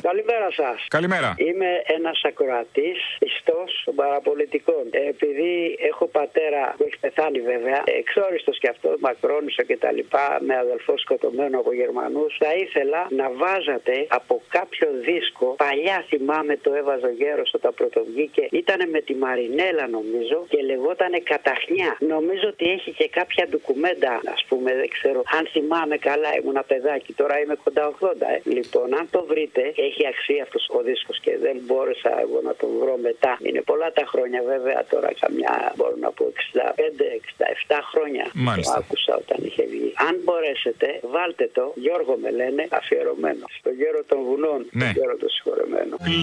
Καλημέρα σας. Καλημέρα. Είμαι ένας ακροατής, ιστός των παραπολιτικών. Επειδή έχω πατέρα που έχει πεθάνει βέβαια, εξόριστος κι αυτός, μακρόνισο κτλ., με αδελφό σκοτωμένο από Γερμανούς, θα ήθελα να βάζατε από κάποιο δίσκο, παλιά θυμάμαι το έβαζε ο Γέρος όταν πρωτοβγήκε, ήτανε με τη Μαρινέλα νομίζω και λεγότανε Καταχνιά. Νομίζω ότι έχει και κάποια ντοκουμέντα, ας πούμε, δεν ξέρω. Αν θυμάμαι καλά, ήμουν παιδάκι, τώρα είμαι κοντά 80. Λοιπόν, αν το βρείτε, έχει αξία αυτός ο δίσκος και δεν μπόρεσα εγώ να τον βρω μετά. Είναι πολλά τα χρόνια βέβαια, τώρα καμιά μπορώ να πω 65-67 χρόνια. Μάλιστα. Το άκουσα όταν είχε βγει. Αν μπορέσετε, βάλτε το, Γιώργο με λένε, αφιερωμένο. Στο γέρο των βουνών, ναι. Το γέρο το συγχωρεμένο.